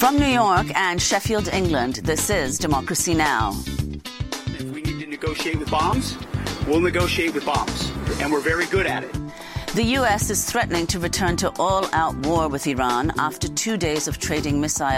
From New York and Sheffield, England, this is Democracy Now! If we need to negotiate with bombs, we'll negotiate with bombs, and we're very good at it. The U.S. is threatening to return to all-out war with Iran after 2 days of trading missile